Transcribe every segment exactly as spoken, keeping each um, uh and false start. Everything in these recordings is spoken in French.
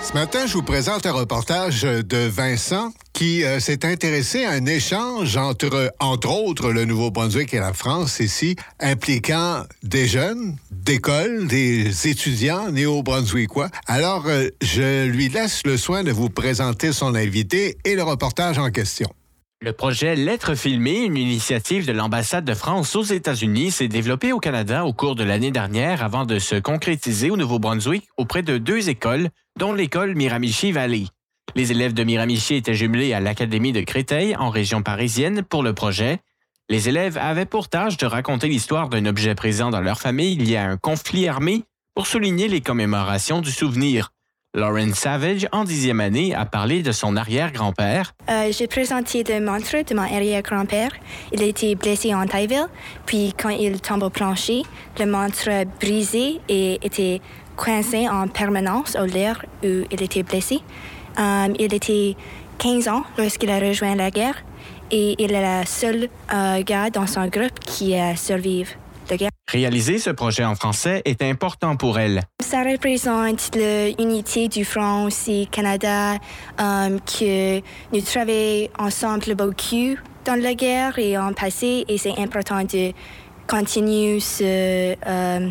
Ce matin, je vous présente un reportage de Vincent qui euh, s'est intéressé à un échange entre, entre autres, le Nouveau-Brunswick et la France ici, impliquant des jeunes, d'écoles, des étudiants néo-brunswickois. Alors, euh, je lui laisse le soin de vous présenter son invité et le reportage en question. Le projet Lettres filmées, une initiative de l'ambassade de France aux États-Unis, s'est développé au Canada au cours de l'année dernière avant de se concrétiser au Nouveau-Brunswick auprès de deux écoles, dont l'école Miramichi Valley. Les élèves de Miramichi étaient jumelés à l'Académie de Créteil, en région parisienne, pour le projet. Les élèves avaient pour tâche de raconter l'histoire d'un objet présent dans leur famille lié à un conflit armé pour souligner les commémorations du souvenir. Lauren Savage, en dixième année, a parlé de son arrière-grand-père. Euh, j'ai présenté le montre de mon arrière-grand-père. Il a été blessé en Tailleville, puis quand il tombe au plancher, le montre brisé et était coincé en permanence au l'air où il était blessé. Um, il était quinze ans lorsqu'il a rejoint la guerre et il est le seul euh, gars dans son groupe qui a survécu la guerre. Réaliser ce projet en français est important pour elle. Ça représente l'unité du France et Canada, um, que nous travaillons ensemble beaucoup dans la guerre et en passé, et c'est important de continuer ce, um,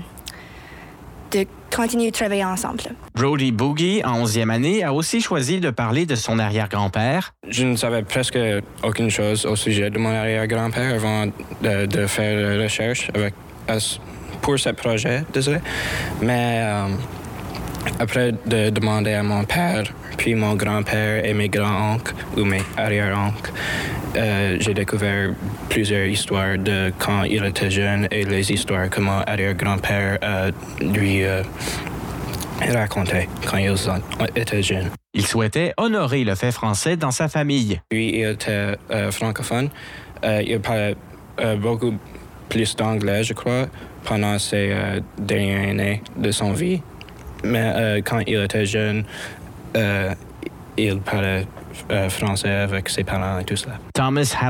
de continuer de travailler ensemble. Brody Boogie, en onzième année, a aussi choisi de parler de son arrière-grand-père. Je ne savais presque aucune chose au sujet de mon arrière-grand-père avant de, de faire la recherche avec pour ce projet, désolé. Mais euh, après de demander à mon père, puis mon grand-père et mes grands-oncles ou mes arrière-oncles, euh, j'ai découvert plusieurs histoires de quand il était jeune et les histoires que mon arrière-grand-père euh, lui euh, racontait quand il était jeune. Il souhaitait honorer le fait français dans sa famille. Lui, il était euh, francophone. Euh, il parlait euh, beaucoup plus d'anglais, je crois, pendant ces euh, dernières années de son vie. Mais euh, quand il était jeune, euh, il parlait euh, français avec ses parents et tout cela. Thomas